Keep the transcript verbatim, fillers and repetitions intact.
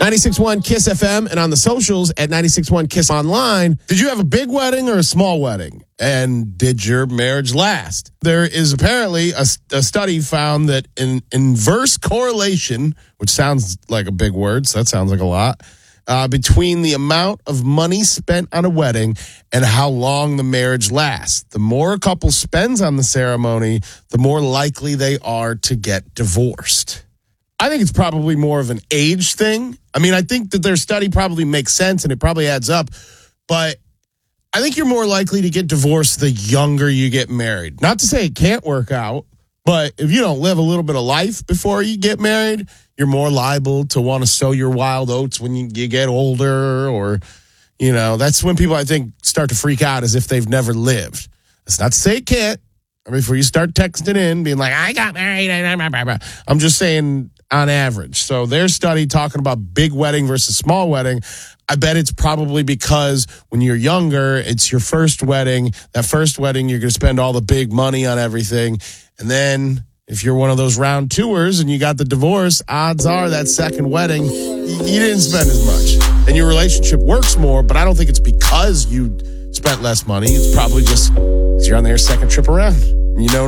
ninety-six point one KISS F M and on the socials at ninety-six point one KISS Online. Did you have a big wedding or a small wedding? And did your marriage last? There is apparently a, a study found that an inverse correlation, which sounds like a big word, so that sounds like a lot, uh, between the amount of money spent on a wedding and how long the marriage lasts. The more a couple spends on the ceremony, the more likely they are to get divorced. I think it's probably more of an age thing. I mean, I think that their study probably makes sense and it probably adds up, but I think you're more likely to get divorced the younger you get married. Not to say it can't work out, but if you don't live a little bit of life before you get married, you're more liable to want to sow your wild oats when you, you get older, or, you know, that's when people, I think, start to freak out as if they've never lived. That's not to say it can't. I mean, before you start texting in, being like, I got married. I'm just saying on average. So their study talking about big wedding versus small wedding, I bet it's probably because when you're younger, it's your first wedding. That first wedding, you're going to spend all the big money on everything. And then if you're one of those round tours and you got the divorce, odds are that second wedding, you didn't spend as much. And your relationship works more, but I don't think it's because you spent less money. It's probably just because you're on their second trip around. You know